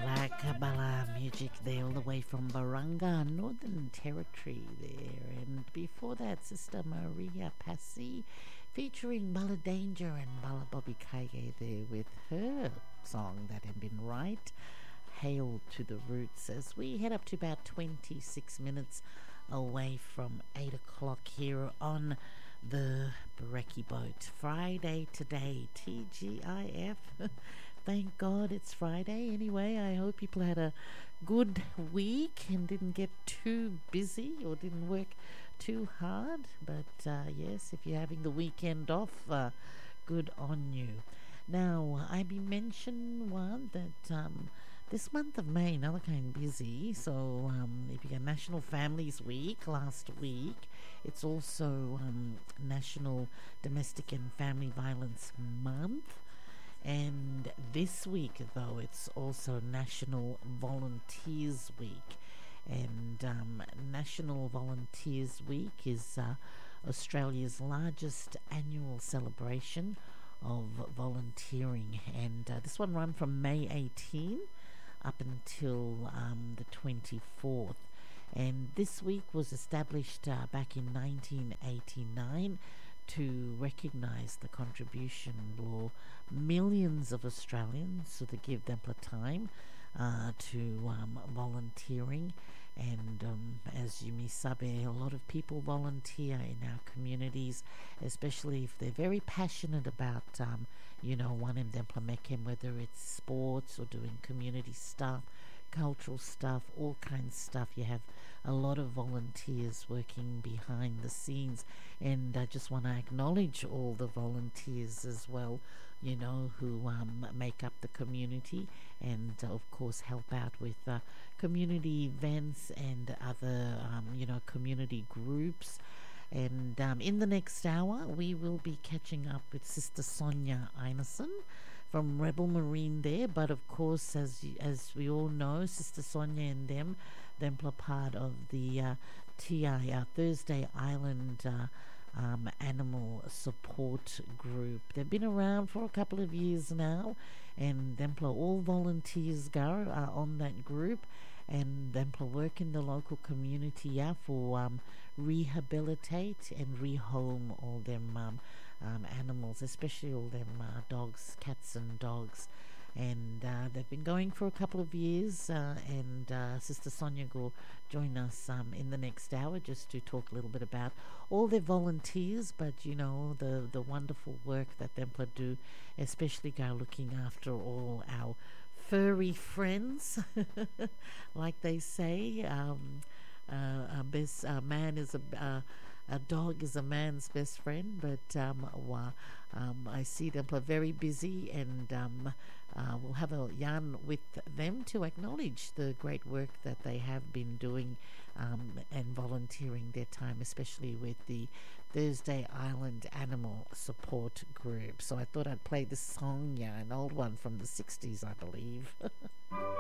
Black Kabbalah music there, all the way from Barunga, Northern Territory there. And before that, Sister Maria Passy featuring Bala Danger and Bala Bobby Kaye there with her song that had been right. Hail to the Roots, as we head up to about 26 minutes away from 8 o'clock here on the Brekkie Boat. Friday today, TGIF. Thank God it's Friday. Anyway, I hope people had a good week and didn't get too busy or didn't work too hard. But yes, if you're having the weekend off, good on you. Now, I be mentioned one that this month of May, another kind of busy. So if you got National Families Week last week, it's also National Domestic and Family Violence Month. And this week, though, it's also National Volunteers Week. And National Volunteers Week is Australia's largest annual celebration of volunteering. And this one run from May 18 up until the 24th. And this week was established back in 1989 to recognise the contribution for millions of Australians, so to give them the time to volunteering. And as you may sabe, a lot of people volunteer in our communities, especially if they're very passionate about one of them mekem, whether it's sports or doing community stuff, cultural stuff, all kinds of stuff. You have a lot of volunteers working behind the scenes, and I just want to acknowledge all the volunteers as well, who make up the community and of course help out with community events and other community groups. And in the next hour we will be catching up with Sister Sonia Einerson from Rebel Marine there. But of course, as we all know, Sister Sonia and them are part of the TI, Thursday Island Animal Support Group. They've been around for a couple of years now, and them all volunteers go on that group, and them work in the local community for rehabilitate and rehome all them animals, especially all them dogs, cats and dogs. And they've been going for a couple of years, and Sister Sonia will join us in the next hour just to talk a little bit about all their volunteers, but the wonderful work that Templar do, especially go looking after all our furry friends, like they say. A man is a dog is a man's best friend, but I see them are very busy, and we'll have a yarn with them to acknowledge the great work that they have been doing and volunteering their time, especially with the Thursday Island Animal Support Group. So I thought I'd play this song, an old one from the 60s, I believe.